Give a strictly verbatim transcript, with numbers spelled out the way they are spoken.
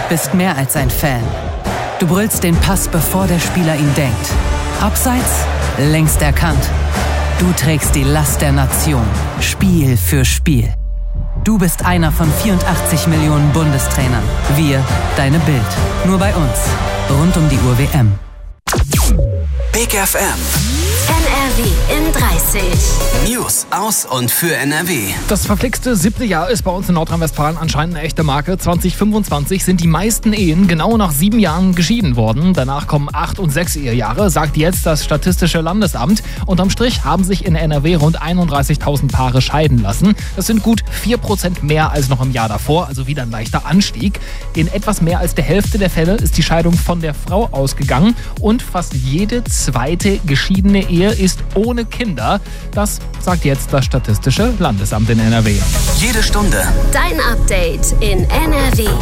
bist mehr als ein Fan. Du brüllst den Pass, bevor der Spieler ihn denkt. Abseits? Längst erkannt. Du trägst die Last der Nation, Spiel für Spiel. Du bist einer von vierundachtzig Millionen Bundestrainern. Wir, deine Bild. Nur bei uns. Rund um die Uhr W M. Big F M. N R W in dreißig. News aus und für N R W. Das verflixte siebte Jahr ist bei uns in Nordrhein-Westfalen anscheinend eine echte Marke. zwanzig fünfundzwanzig sind die meisten Ehen genau nach sieben Jahren geschieden worden. Danach kommen acht und sechs Ehejahre, sagt jetzt das Statistische Landesamt. Unterm Strich haben sich in N R W rund einunddreißigtausend Paare scheiden lassen. Das sind gut vier Prozent mehr als noch im Jahr davor, also wieder ein leichter Anstieg. In etwas mehr als der Hälfte der Fälle ist die Scheidung von der Frau ausgegangen und fast jede zweite geschiedene Ehe ist ohne Kinder. Das sagt jetzt das Statistische Landesamt in N R W. Jede Stunde Dein Update in N R W.